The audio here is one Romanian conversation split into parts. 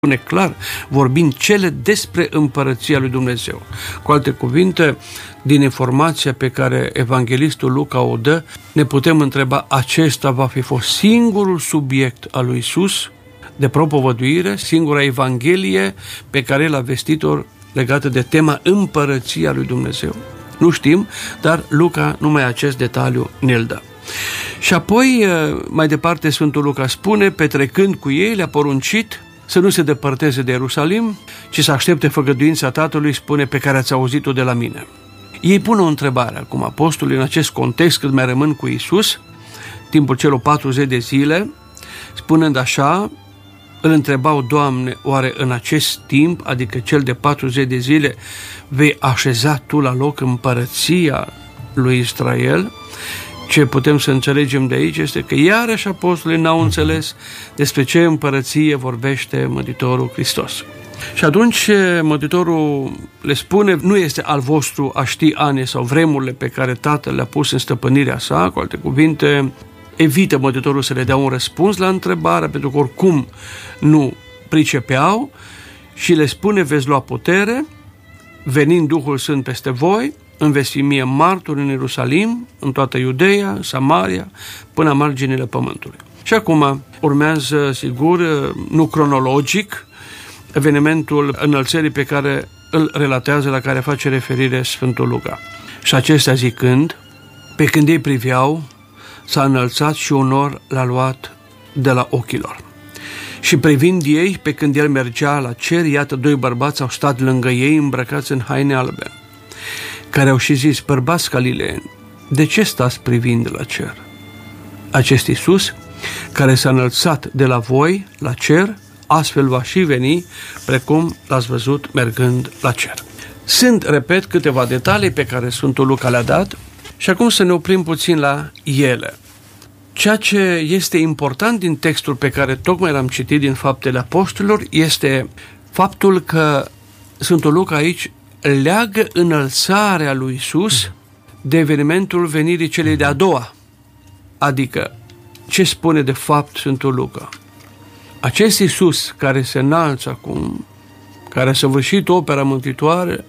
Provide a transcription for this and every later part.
spune clar, vorbind cele despre împărăția lui Dumnezeu. Cu alte cuvinte, din informația pe care evanghelistul Luca o dă, ne putem întreba, acesta va fi fost singurul subiect al lui Iisus de propovăduire, singura evanghelie pe care l-a vestit-o legată de tema împărăția lui Dumnezeu. Nu știm, dar Luca numai acest detaliu ne-l dă. Și apoi, mai departe, Sfântul Luca spune, petrecând cu ei, le-a poruncit să nu se depărteze de Ierusalim, ci să aștepte făgăduința Tatălui, spune, pe care ați auzit-o de la mine. Ei pun o întrebare acum, apostolii, în acest context, cât mai rămân cu Iisus, timpul celor 40 de zile, spunând așa, îl întrebau, Doamne, oare în acest timp, adică cel de 40 de zile, vei așeza Tu la loc împărăția lui Israel? Ce putem să înțelegem de aici este că iarăși apostolii n-au înțeles despre ce împărăție vorbește Mântuitorul Hristos. Și atunci Mântuitorul le spune, nu este al vostru a ști anii sau vremurile pe care Tatăl le-a pus în stăpânirea sa, cu alte cuvinte, evită Mântuitorul să le dea un răspuns la întrebare, pentru că oricum nu pricepeau, și le spune, veți lua putere, venind Duhul Sfânt peste voi, îmi veți fi mie martori în Ierusalim, în toată Iudeea, Samaria, până la marginile pământului. Și acum urmează, sigur, nu cronologic, evenimentul înălțării pe care îl relatează, la care face referire Sfântul Luca. Și acestea zicând, pe când ei priveau, s-a înălțat și un nor l-a luat de la ochii lor. Și privind ei, pe când el mergea la cer, iată, doi bărbați au stat lângă ei îmbrăcați în haine albe, care au și zis, bărbați galileeni, de ce stați privind la cer? Acest Iisus, care s-a înălțat de la voi la cer, astfel va și veni, precum l-ați văzut mergând la cer. Sunt, repet, câteva detalii pe care Sfântul Luca le-a dat și acum să ne oprim puțin la ele. Ceea ce este important din textul pe care tocmai l-am citit din Faptele Apostolilor este faptul că Sfântul Luca aici leagă înălțarea lui Iisus de evenimentul venirii celei de-a doua. Adică, ce spune de fapt Sfântul Luca? Acest Iisus care se înalță acum, care a săvârșit opera mântuitoare,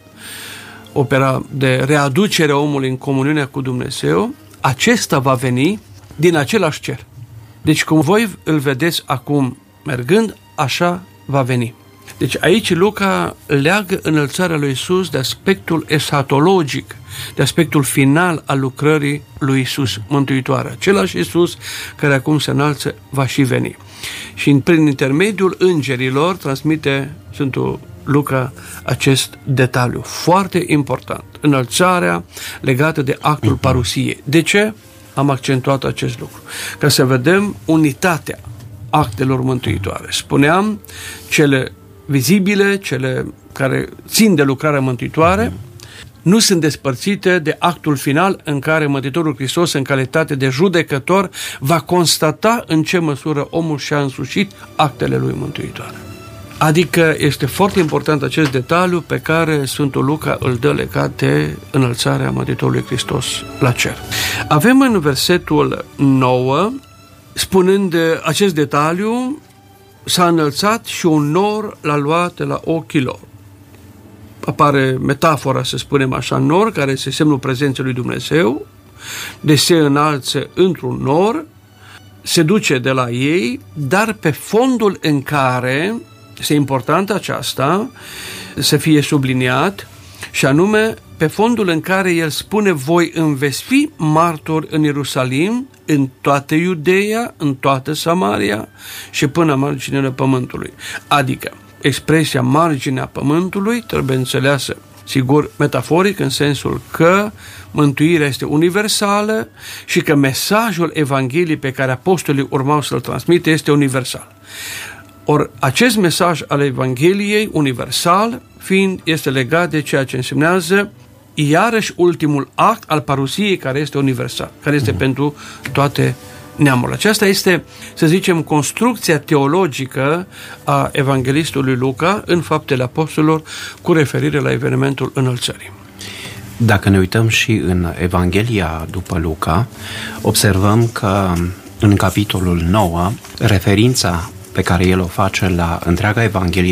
opera de readucere a omului în comuniunea cu Dumnezeu, acesta va veni din același cer. Deci cum voi îl vedeți acum mergând, așa va veni. Deci aici Luca leagă înălțarea lui Iisus de aspectul eschatologic, de aspectul final al lucrării lui Iisus mântuitoare. Același Iisus care acum se înalță va și veni. Și prin intermediul îngerilor transmite Sfântul Luca acest detaliu foarte important. Înălțarea legată de actul parusiei. De ce am accentuat acest lucru? Ca să vedem unitatea actelor mântuitoare. Spuneam, cele vizibile, cele care țin de lucrarea mântuitoare, nu sunt despărțite de actul final în care Mântuitorul Hristos, în calitate de judecător, va constata în ce măsură omul și-a însușit actele lui mântuitoare. Adică este foarte important acest detaliu pe care Sfântul Luca îl dă legat de înălțarea Mântuitorului Hristos la cer. Avem în versetul 9, spunând de acest detaliu, s-a înălțat și un nor l-a luat de la ochii lor. Apare metafora, să spunem așa, nor, care este semnul prezenței lui Dumnezeu, de se înalță într-un nor, se duce de la ei, dar pe fondul în care, este important aceasta, să fie subliniat, și anume, pe fondul în care el spune, voi îmi veți fi martori în Ierusalim, în toată Iudeea, în toată Samaria și până la marginile pământului. Adică, expresia marginea pământului trebuie înțeleasă, sigur, metaforic, în sensul că mântuirea este universală și că mesajul Evangheliei pe care apostolii urmau să-l transmite este universal. Ori acest mesaj al Evangheliei, universal, fiind, este legat de ceea ce însemnează iarăși ultimul act al parusiei, care este universal, care este pentru toate neamurile. Aceasta este, să zicem, construcția teologică a evanghelistului Luca în Faptele Apostolilor cu referire la evenimentul înălțării. Dacă ne uităm și în Evanghelia după Luca, observăm că în capitolul 9, referința pe care el o face la întreaga Evanghelie